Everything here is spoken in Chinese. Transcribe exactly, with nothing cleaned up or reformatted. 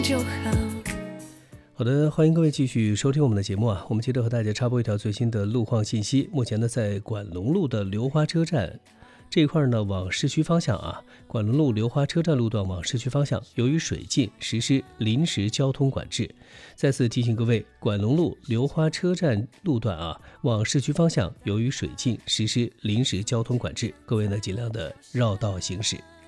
就好。 好的，欢迎各位继续收听我们的节目啊。我们接着和大家插播一条最新的路况信息。目前呢，在管龙路的流花车站这一块呢，往市区方向啊，管龙路流花车站路段往市区方向，由于水浸实施临时交通管制。再次提醒各位，管龙路流花车站路段啊，往市区方向，由于水浸实施临时交通管制，各位呢尽量的绕道行驶。